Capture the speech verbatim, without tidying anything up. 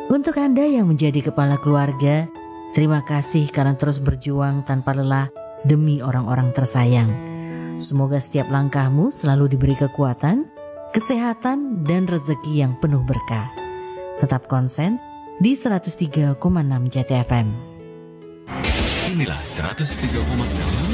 Untuk Anda yang menjadi kepala keluarga, terima kasih karena terus berjuang tanpa lelah demi orang-orang tersayang. Semoga setiap langkahmu selalu diberi kekuatan, kesehatan, dan rezeki yang penuh berkah. Tetap konsen di seratus tiga koma enam Jati F M. Inilah seratus tiga koma enam